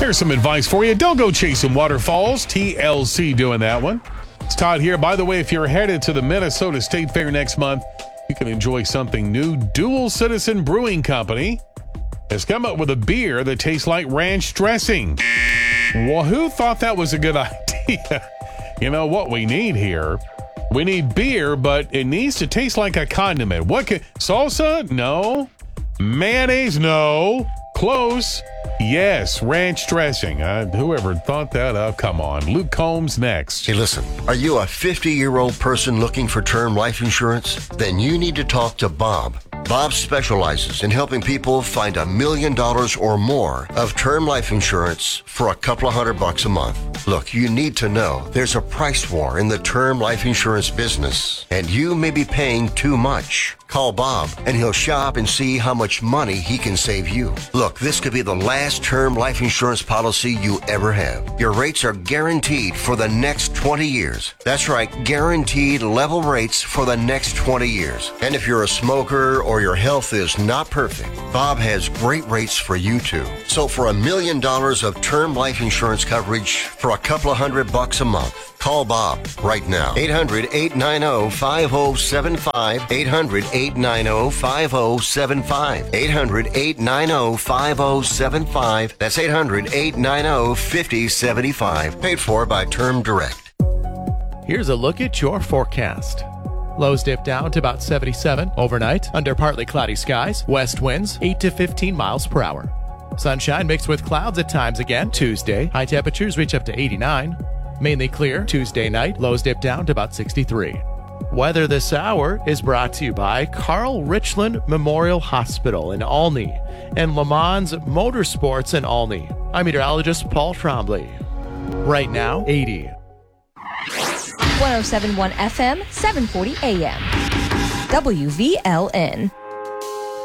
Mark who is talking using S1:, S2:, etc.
S1: Here's some advice for you. Don't go chasing waterfalls. TLC doing that one. It's Todd here. By the way, if you're headed to the Minnesota State Fair next month, you can enjoy something new. Dual Citizen Brewing Company has come up with a beer that tastes like ranch dressing. Well, who thought that was a good idea? You know what we need here? We need beer, but it needs to taste like a condiment. Salsa? No. Mayonnaise? No. Close. Yes, ranch dressing. Whoever thought that up? Come on. Luke Combs next.
S2: Hey, listen, are you a 50-year-old person looking for term life insurance? Then you need to talk to Bob. Bob specializes in helping people find $1 million or more of term life insurance for a couple of $100 a month. Look, you need to know there's a price war in the term life insurance business, and you may be paying too much. Call Bob, and he'll shop and see how much money he can save you. Look, this could be the last term life insurance policy you ever have. Your rates are guaranteed for the next 20 years. That's right, guaranteed level rates for the next 20 years. And if you're a smoker or your health is not perfect, Bob has great rates for you too. So for $1 million of term life insurance coverage for a couple of $100 a month, call Bob right now. 800-890-5075. 800-890-5075. 800-890-5075. That's 800-890-5075. Paid for by Term Direct.
S3: Here's a look at your forecast. Lows dip down to about 77 overnight under partly cloudy skies. West winds 8 to 15 miles per hour. Sunshine mixed with clouds at times again. Tuesday, high temperatures reach up to 89. Mainly clear Tuesday night. Lows dip down to about 63. Weather this hour is brought to you by Carl Richland Memorial Hospital in Olney and Le Mans Motorsports in Olney. I'm meteorologist Paul Trombley. Right now, 80.
S4: 107.1 FM, 740 AM. WVLN.